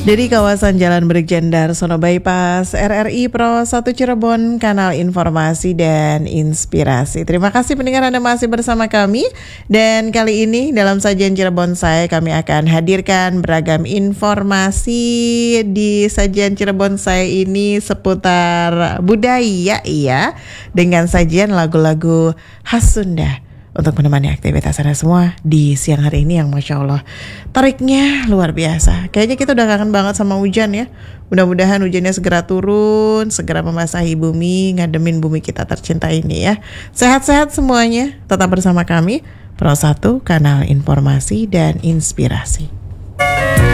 Dari kawasan Jalan Brigjen Sono Bypass, RRI Pro 1 Cirebon, kanal informasi dan inspirasi. Terima kasih pendengar Anda masih bersama kami. Dan kali ini dalam sajian Cirebon Say, kami akan hadirkan beragam informasi di sajian Cirebon Say ini seputar budaya ya, dengan sajian lagu-lagu khas Sunda untuk menemani aktivitas Anda semua di siang hari ini yang Masya Allah tariknya luar biasa. Kayaknya kita udah kangen banget sama hujan ya. Mudah-mudahan hujannya segera turun, segera membasahi bumi, ngademin bumi kita tercinta ini ya. Sehat-sehat semuanya, tetap bersama kami Pro 1, kanal informasi dan inspirasi.